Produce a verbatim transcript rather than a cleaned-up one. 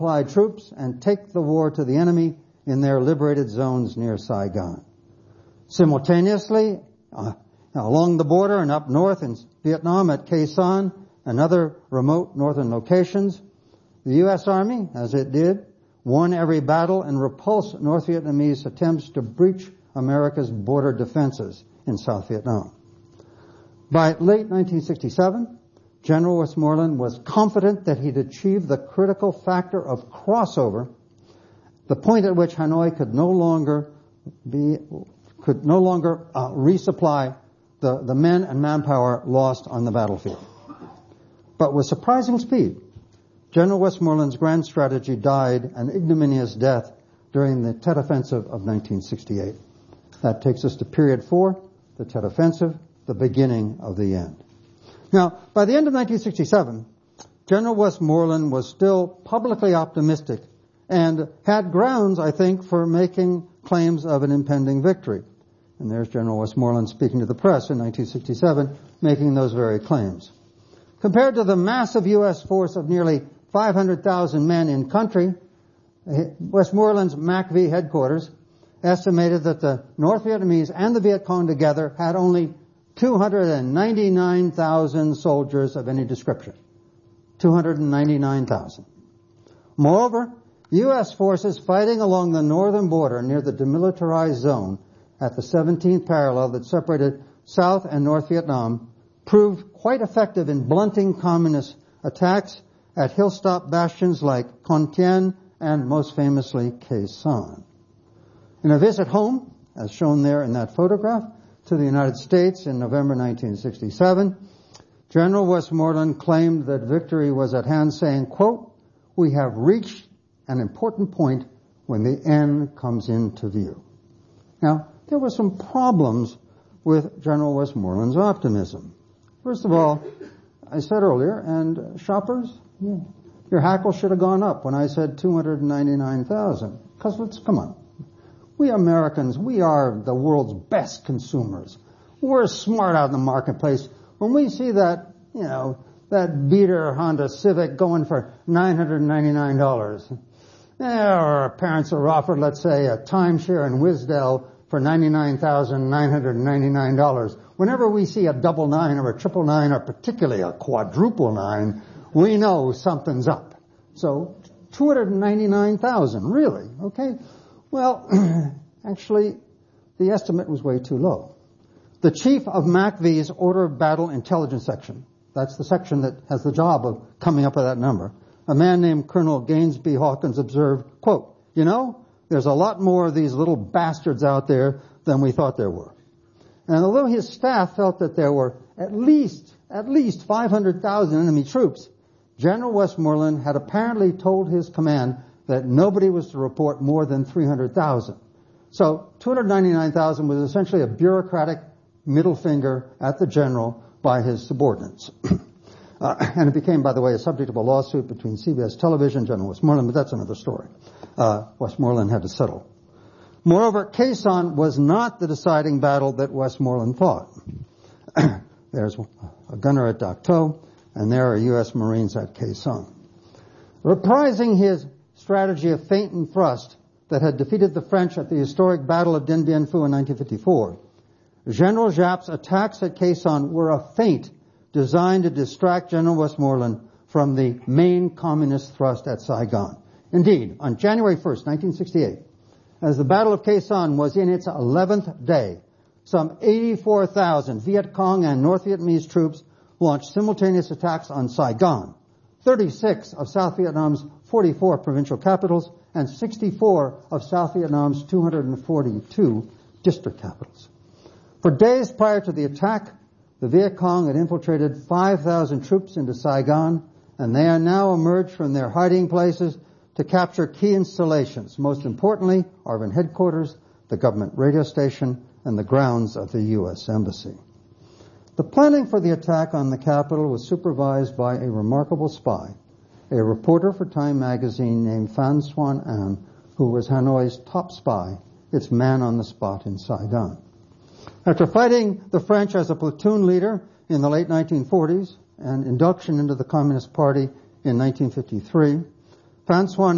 supply troops and take the war to the enemy in their liberated zones near Saigon. Simultaneously, uh, along the border and up north in Vietnam at Khe Sanh and other remote northern locations, the U S Army, as it did, won every battle and repulsed North Vietnamese attempts to breach America's border defenses in South Vietnam. By late nineteen sixty-seven, General Westmoreland was confident that he'd achieved the critical factor of crossover, the point at which Hanoi could no longer be, could no longer uh, resupply the, the men and manpower lost on the battlefield. But with surprising speed, General Westmoreland's grand strategy died an ignominious death during the Tet Offensive of nineteen sixty-eight. That takes us to period four, the Tet Offensive, the beginning of the end. Now, by the end of nineteen sixty-seven, General Westmoreland was still publicly optimistic and had grounds, I think, for making claims of an impending victory. And there's General Westmoreland speaking to the press in nineteen sixty-seven, making those very claims. Compared to the massive U S force of nearly five hundred thousand men in country, Westmoreland's M A C V headquarters estimated that the North Vietnamese and the Viet Cong together had only two hundred ninety-nine thousand soldiers of any description. two hundred ninety-nine thousand. Moreover, U S forces fighting along the northern border near the demilitarized zone at the seventeenth parallel that separated South and North Vietnam proved quite effective in blunting communist attacks at hilltop bastions like Con Thien and, most famously, Khe Sanh. In a visit home, as shown there in that photograph, to the United States in November nineteen sixty-seven, General Westmoreland claimed that victory was at hand, saying, quote, "We have reached an important point when the end comes into view." Now, there were some problems with General Westmoreland's optimism. First of all, I said earlier, and shoppers, yeah, your hackle should have gone up when I said two hundred ninety-nine thousand. Because let's, come on. We Americans, we are the world's best consumers. We're smart out in the marketplace. When we see that, you know, that beater Honda Civic going for nine hundred ninety-nine dollars, eh, or our parents are offered, let's say, a timeshare in Wisdell for ninety-nine thousand nine hundred ninety-nine dollars. Whenever we see a double nine or a triple nine or particularly a quadruple nine, we know something's up. So two hundred ninety-nine thousand, really? Okay. Well, actually, the estimate was way too low. The chief of M A C V's Order of Battle Intelligence Section, that's the section that has the job of coming up with that number, a man named Colonel Gaines B. Hawkins observed, quote, "You know, there's a lot more of these little bastards out there than we thought there were." And although his staff felt that there were at least, at least five hundred thousand enemy troops, General Westmoreland had apparently told his command that nobody was to report more than three hundred thousand. So two hundred ninety-nine thousand was essentially a bureaucratic middle finger at the general by his subordinates. uh, and it became, by the way, a subject of a lawsuit between C B S Television and General Westmoreland, but that's another story. Uh, Westmoreland had to settle. Moreover, Khe Sanh was not the deciding battle that Westmoreland fought. There's a gunner at Dak To, and there are U S Marines at Khe Sanh. Reprising his strategy of feint and thrust that had defeated the French at the historic Battle of Dien Bien Phu in nineteen fifty-four, General Giap's attacks at Khe Sanh were a feint designed to distract General Westmoreland from the main communist thrust at Saigon. Indeed, on January first, nineteen sixty-eight, as the Battle of Khe Sanh was in its eleventh day, some eighty-four thousand Viet Cong and North Vietnamese troops launched simultaneous attacks on Saigon, thirty-six of South Vietnam's forty-four provincial capitals, and sixty-four of South Vietnam's two hundred forty-two district capitals. For days prior to the attack, the Viet Cong had infiltrated five thousand troops into Saigon, and they are now emerged from their hiding places to capture key installations, most importantly, A R V N headquarters, the government radio station, and the grounds of the U S Embassy. The planning for the attack on the capital was supervised by a remarkable spy, a reporter for Time magazine named Phan Xuan An, who was Hanoi's top spy, its man on the spot in Saigon. After fighting the French as a platoon leader in the late nineteen forties and induction into the Communist Party in nineteen fifty-three, Phan Xuan